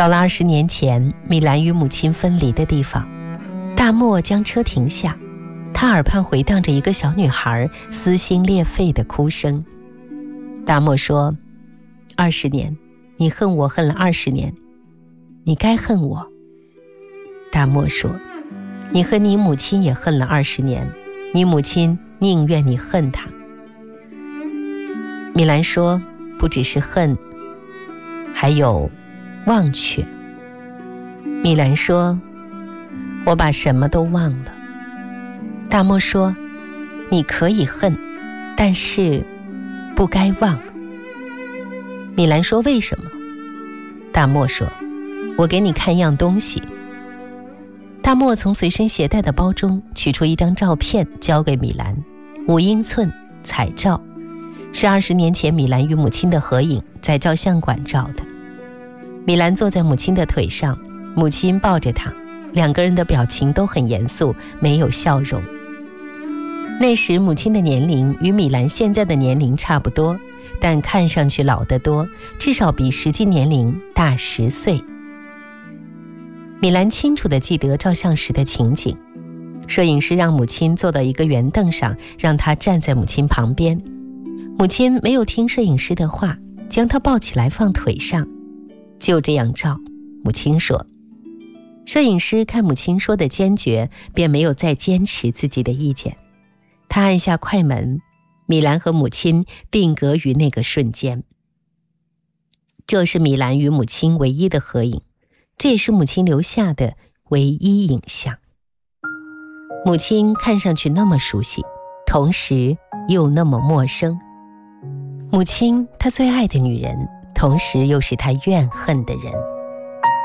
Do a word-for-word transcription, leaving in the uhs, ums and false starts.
到了二十年前米兰与母亲分离的地方，大漠将车停下，他耳畔回荡着一个小女孩撕心裂肺的哭声。大漠说，二十年，你恨我恨了二十年，你该恨我。大漠说，你和你母亲也恨了二十年，你母亲宁愿你恨她。米兰说，不只是恨，还有忘却。米兰说，我把什么都忘了。大漠说，你可以恨，但是不该忘。米兰说，为什么？大漠说，我给你看样东西。大漠从随身携带的包中取出一张照片交给米兰，五英寸彩照，是二十年前米兰与母亲的合影，在照相馆照的。米兰坐在母亲的腿上，母亲抱着他，两个人的表情都很严肃，没有笑容。那时母亲的年龄与米兰现在的年龄差不多，但看上去老得多，至少比实际年龄大十岁。米兰清楚地记得照相时的情景，摄影师让母亲坐到一个圆凳上，让她站在母亲旁边。母亲没有听摄影师的话，将她抱起来放腿上，就这样照。母亲说，摄影师看母亲说的坚决，便没有再坚持自己的意见。他按下快门，米兰和母亲定格于那个瞬间。这是米兰与母亲唯一的合影，这也是母亲留下的唯一影像。母亲看上去那么熟悉，同时又那么陌生。母亲，她最爱的女人，同时又是她怨恨的人。